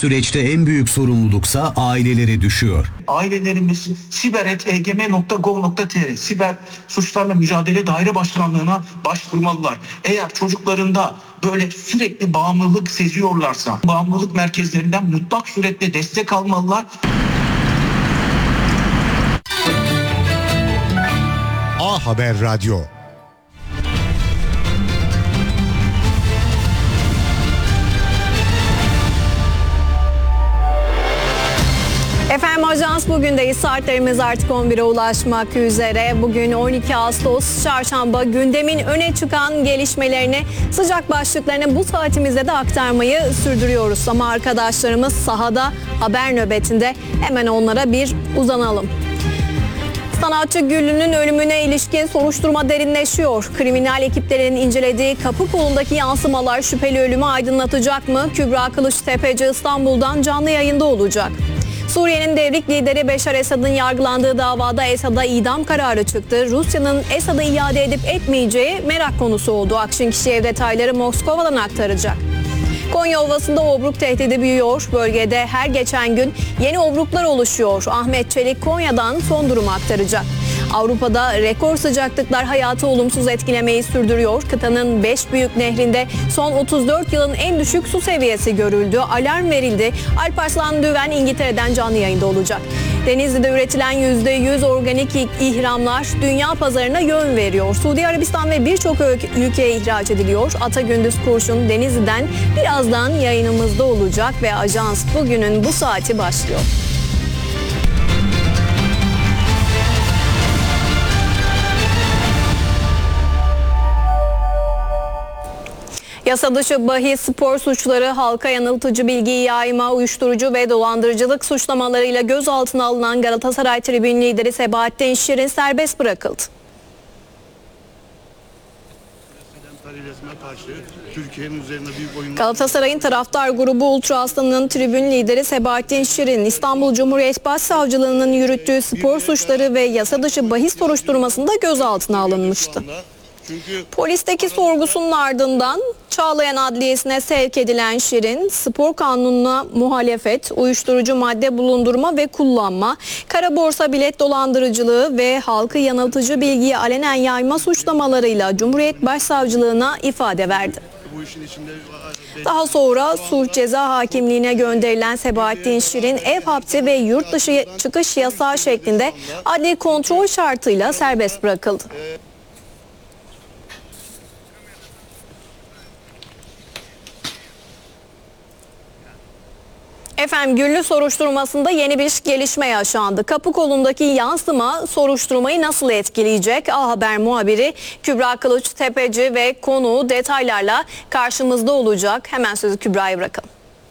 süreçte en büyük sorumluluksa ailelere düşüyor. Ailelerimiz siber@egm.gov.tr siber suçlarla mücadele daire başkanlığına başvurmalılar. Eğer çocuklarında böyle sürekli bağımlılık seziyorlarsa bağımlılık merkezlerinden mutlak suretle destek almalılar. A Haber Radyo. Efendim Ajans bugündeyiz. Saatlerimiz artık 11'e ulaşmak üzere. Bugün 12 Ağustos Çarşamba, gündemin öne çıkan gelişmelerini, sıcak başlıklarını bu saatimizde de aktarmayı sürdürüyoruz. Ama arkadaşlarımız sahada, haber nöbetinde, hemen onlara bir uzanalım. Sanatçı Güllü'nün ölümüne ilişkin soruşturma derinleşiyor. Kriminal ekiplerin incelediği Kapıkolu'ndaki yansımalar şüpheli ölümü aydınlatacak mı? Kübra Kılıçtepeci İstanbul'dan canlı yayında olacak. Suriye'nin devrik lideri Beşar Esad'ın yargılandığı davada Esad'a idam kararı çıktı. Rusya'nın Esad'ı iade edip etmeyeceği merak konusu oldu. Akşin Kişiyev detayları Moskova'dan aktaracak. Konya Ovası'nda obruk tehdidi büyüyor. Bölgede her geçen gün yeni obruklar oluşuyor. Ahmet Çelik Konya'dan son durumu aktaracak. Avrupa'da rekor sıcaklıklar hayatı olumsuz etkilemeyi sürdürüyor. Kıtanın 5 büyük nehrinde son 34 yılın en düşük su seviyesi görüldü. Alarm verildi. Alparslan Düven İngiltere'den canlı yayında olacak. Denizli'de üretilen %100 organik ihramlar dünya pazarına yön veriyor. Suudi Arabistan ve birçok ülkeye ihraç ediliyor. Ata Gündüz Kurşun Denizli'den birazdan yayınımızda olacak ve Ajans bugünün bu saati başlıyor. Yasa dışı bahis, spor suçları, halka yanıltıcı bilgi yayma, uyuşturucu ve dolandırıcılık suçlamalarıyla gözaltına alınan Galatasaray tribün lideri Sebahattin Şirin serbest bırakıldı. Galatasaray'ın taraftar grubu Ultra Aslan'ın tribün lideri Sebahattin Şirin, İstanbul Cumhuriyet Başsavcılığı'nın yürüttüğü spor suçları ve yasa dışı bahis soruşturmasında gözaltına alınmıştı. Polisteki sorgusunun ardından Çağlayan Adliyesi'ne sevk edilen Şirin, spor kanununa muhalefet, uyuşturucu madde bulundurma ve kullanma, kara borsa bilet dolandırıcılığı ve halkı yanıltıcı bilgiyi alenen yayma suçlamalarıyla Cumhuriyet Başsavcılığına ifade verdi. Daha sonra Suç Ceza Hakimliğine gönderilen Sebahattin Şirin ev hapsi ve yurt dışı çıkış yasağı şeklinde adli kontrol şartıyla serbest bırakıldı. Efendim Güllü soruşturmasında yeni bir gelişme yaşandı. Kapıkolu'ndaki yansıma soruşturmayı nasıl etkileyecek? A Haber muhabiri Kübra Kılıçtepeci ve konuğu detaylarla karşımızda olacak. Hemen sözü Kübra'ya bırakalım.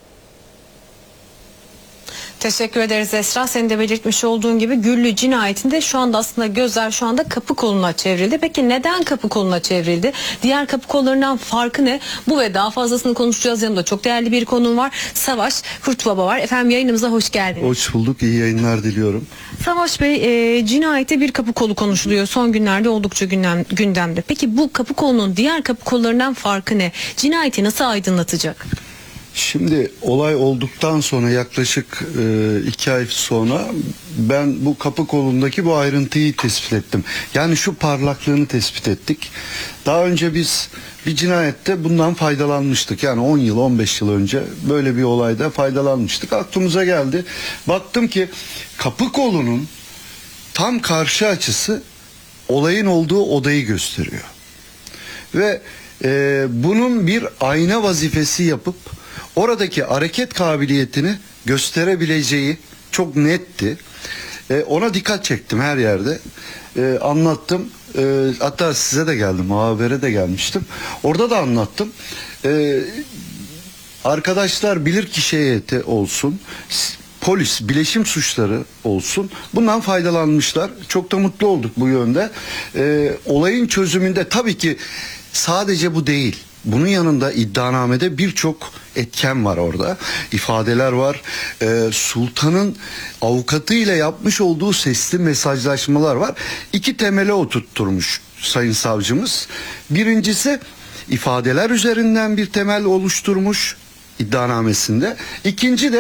Teşekkür ederiz Esra. Senin de belirtmiş olduğun gibi Güllü cinayetinde şu anda aslında gözler şu anda Kapıkolu'na çevrildi. Peki neden Kapıkolu'na çevrildi? Diğer Kapıkolu'larından farkı ne? Bu ve daha fazlasını konuşacağız. Yanımda çok değerli bir konuğum var. Savaş Kurtbaba var. Efendim yayınımıza hoş geldiniz. Hoş bulduk. İyi yayınlar diliyorum. Savaş Bey, cinayette bir Kapıkolu konuşuluyor. Son günlerde oldukça gündemde. Peki bu Kapıkolu'nun diğer Kapıkolu'larından farkı ne? Cinayeti nasıl aydınlatacak? Şimdi olay olduktan sonra yaklaşık 2 ay sonra ben bu Kapıkolu'ndaki bu ayrıntıyı tespit ettim. Yani şu parlaklığını tespit ettik. Daha önce biz bir cinayette bundan faydalanmıştık. Yani 10 yıl 15 yıl önce böyle bir olayda faydalanmıştık. Aklımıza geldi. Baktım ki Kapıkolu'nun tam karşı açısı olayın olduğu odayı gösteriyor. Ve bunun bir ayna vazifesi yapıp oradaki hareket kabiliyetini gösterebileceği çok netti. Ona dikkat çektim her yerde. Anlattım. Hatta size de geldim. Habere de gelmiştim. Orada da anlattım. Arkadaşlar bilirkişi heyeti olsun, polis, bilişim suçları olsun. Bundan faydalanmışlar. Çok da mutlu olduk bu yönde. Olayın çözümünde tabii ki sadece bu değil. Bunun yanında iddianamede birçok etken var orada. İfadeler var. Sultan'ın avukatıyla yapmış olduğu sesli mesajlaşmalar var. 2 temele oturtturmuş sayın savcımız. Birincisi ifadeler üzerinden bir temel oluşturmuş iddianamesinde. İkinci de